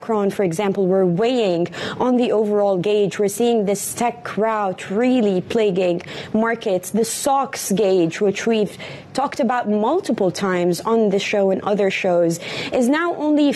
Macron, for example, were weighing on the overall gauge. We're seeing this tech rout really plaguing markets. The SOX gauge, which we've talked about multiple times on this show and other shows, is now only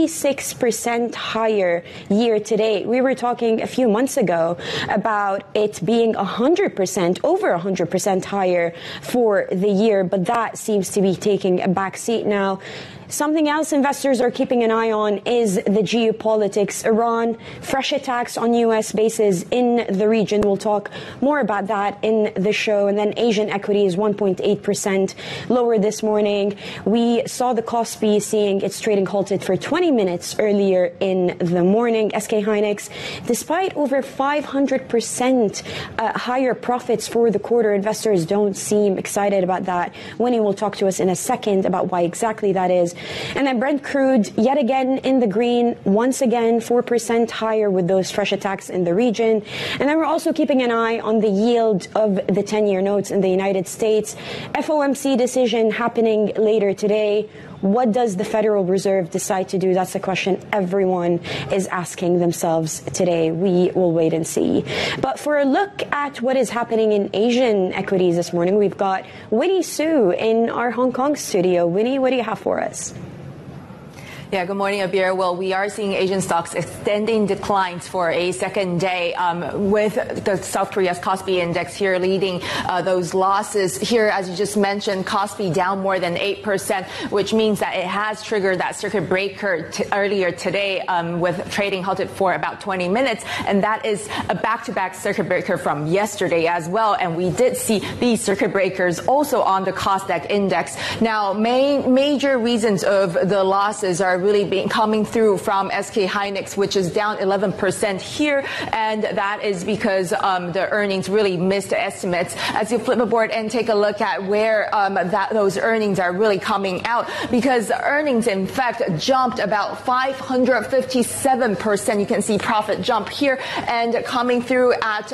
56% higher year to date. We were talking a few months ago about it being 100%, over 100% higher for the year, but that seems to be taking a backseat now. Something else investors are keeping an eye on is the geopolitics. Iran, fresh attacks on U.S. bases in the region. We'll talk more about that in the show. And then Asian equity is 1.8% lower this morning. We saw the Kospi seeing its trading halted for 20 minutes earlier in the morning. SK Hynix, despite over 500% higher profits for the quarter, investors don't seem excited about that. Winnie will talk to us in a second about why exactly that is. And then Brent crude, yet again in the green, once again 4% higher with those fresh attacks in the region. And then we're also keeping an eye on the yield of the 10-year notes in the United States. FOMC decision happening later today. What does the Federal Reserve decide to do? That's the question everyone is asking themselves today. We will wait and see. But for a look at what is happening in Asian equities this morning, we've got Winnie Su in our Hong Kong studio. Winnie, what do you have for us? Yeah, good morning, Abir. Well, we are seeing Asian stocks extending declines for a second day, with the South Korea's Kospi index here leading those losses. Here, as you just mentioned, Kospi down more than 8%, which means that it has triggered that circuit breaker earlier today, with trading halted for about 20 minutes. And that is a back-to-back circuit breaker from yesterday as well. And we did see these circuit breakers also on the Kosdaq index. Now, major reasons of the losses are really coming through from SK Hynix, which is down 11% here, and that is because the earnings really missed estimates. As you flip aboard and take a look at where those earnings are really coming out, because earnings in fact jumped about 557%. You can see profit jump here, and coming through at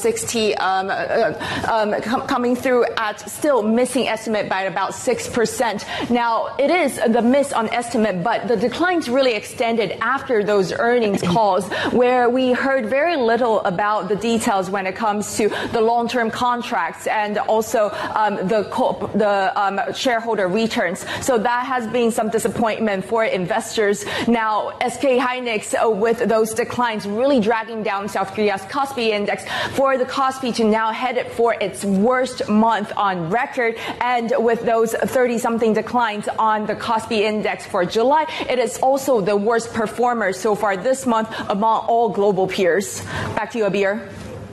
coming through at still missing estimate by about 6%. Now it is the miss on estimate, but the declines really extended after those earnings calls, where we heard very little about the details when it comes to the long-term contracts and also the shareholder returns. So that has been some disappointment for investors. Now, SK Hynix, with those declines really dragging down South Korea's Kospi index, for the Kospi to now head for its worst month on record, and with those 30-something declines on the Kospi index for July, it is also the worst performer so far this month among all global peers. Back to you, Abir.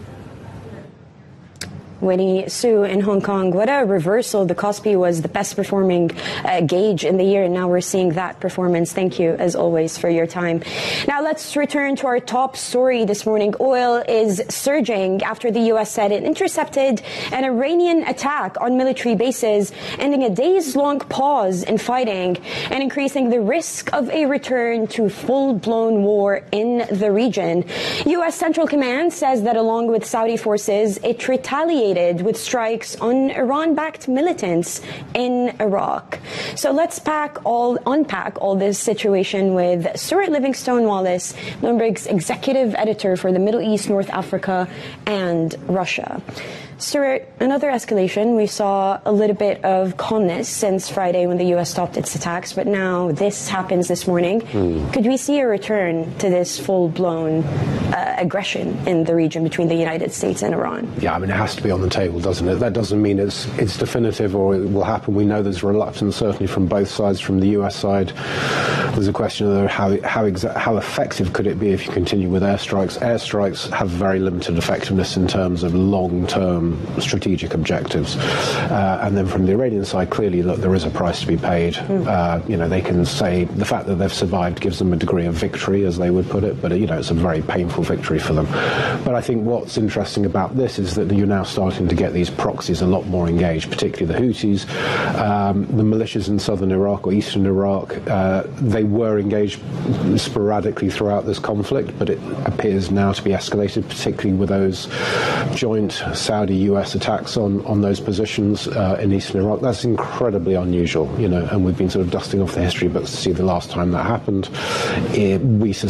Winnie Su in Hong Kong. What a reversal. The Kospi was the best performing gauge in the year, and now we're seeing that performance. Thank you, as always, for your time. Now let's return to our top story this morning. Oil is surging after the U.S. said it intercepted an Iranian attack on military bases, ending a days-long pause in fighting and increasing the risk of a return to full-blown war in the region. U.S. Central Command says that along with Saudi forces, it retaliated with strikes on Iran-backed militants in Iraq. So let's unpack all this situation with Stuart Livingstone-Wallace, Bloomberg's executive editor for the Middle East, North Africa, and Russia. Stuart, another escalation. We saw a little bit of calmness since Friday when the U.S. stopped its attacks, but now this happens this morning. Could we see a return to this full-blown aggression in the region between the United States and Iran? Yeah, I mean, it has to be on the table, doesn't it? That doesn't mean it's definitive or it will happen. We know there's reluctance, certainly from both sides. From the U.S. side, there's a question of how effective could it be if you continue with airstrikes. Airstrikes have very limited effectiveness in terms of long-term strategic objectives. And then from the Iranian side, clearly, look, there is a price to be paid. They can say the fact that they've survived gives them a degree of victory, as they would put it, but, it's a very painful victory for them. But I think what's interesting about this is that you're now starting to get these proxies a lot more engaged, particularly the Houthis, the militias in southern Iraq or eastern Iraq. They were engaged sporadically throughout this conflict, but it appears now to be escalated, particularly with those joint Saudi US attacks on those positions in eastern Iraq. That's incredibly unusual, and we've been sort of dusting off the history books to see the last time that happened. We